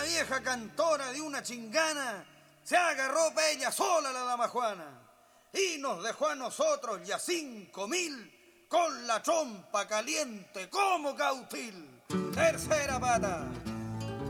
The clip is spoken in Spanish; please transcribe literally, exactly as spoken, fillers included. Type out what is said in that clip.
vieja cantora de una chingana se agarró pa' ella sola la dama Juana y nos dejó a nosotros ya cinco mil con la trompa caliente como cautil. Tercera pata.